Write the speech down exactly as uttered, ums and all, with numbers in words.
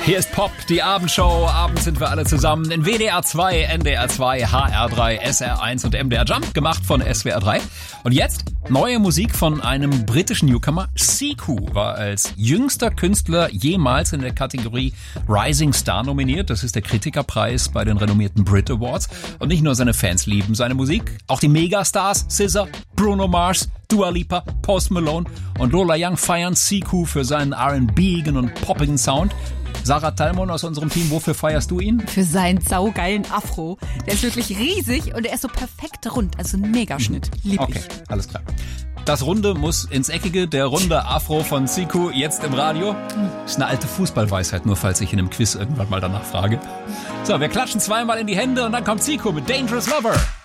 Hier ist Pop, die Abendshow. Abends sind wir alle zusammen in W D R zwei, N D R zwei, H R drei, S R eins und M D R Jump, gemacht von S W R drei. Und jetzt neue Musik von einem britischen Newcomer. Siku war als jüngster Künstler jemals in der Kategorie Rising Star nominiert. Das ist der Kritikerpreis bei den renommierten Brit Awards. Und nicht nur seine Fans lieben seine Musik, auch die Megastars S Z A, Bruno Mars, Dua Lipa, Post Malone und Lola Young feiern Siku für seinen R and B-igen und poppigen Sound. Sarah Talmon aus unserem Team, wofür feierst du ihn? Für seinen saugeilen Afro. Der ist wirklich riesig und der ist so perfekt rund. Also ein Megaschnitt. Lieb Okay, ich. alles klar. Das Runde muss ins Eckige, der runde Afro von Siku, jetzt im Radio. Ist eine alte Fußballweisheit, nur falls ich in einem Quiz irgendwann mal danach frage. So, wir klatschen zweimal in die Hände und dann kommt Siku mit Dangerous Lover.